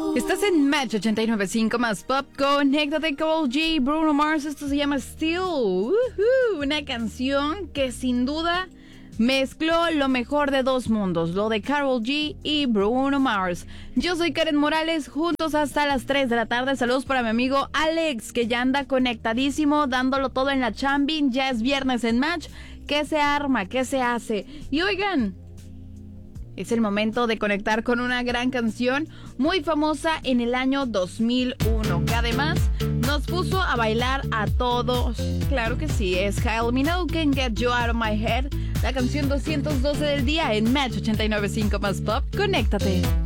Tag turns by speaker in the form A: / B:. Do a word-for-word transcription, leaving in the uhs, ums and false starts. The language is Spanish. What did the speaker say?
A: Estás en Match ochenta y nueve punto cinco más Pop. Conéctate, Karol G, Bruno Mars. Esto se llama Still. Uh-huh. Una canción que sin duda mezcló lo mejor de dos mundos, lo de Karol G y Bruno Mars. Yo soy Karen Morales, juntos hasta las tres de la tarde. Saludos para mi amigo Alex, que ya anda conectadísimo, dándolo todo en la chambin. Ya es viernes en Match. ¿Qué se arma? ¿Qué se hace? Y oigan, es el momento de conectar con una gran canción muy famosa en el año dos mil uno, que además nos puso a bailar a todos. Claro que sí, es Kylie Minogue, Can't Get You Out of My Head, la canción doscientos doce del día en Match ochenta y nueve punto cinco más Pop. Conéctate.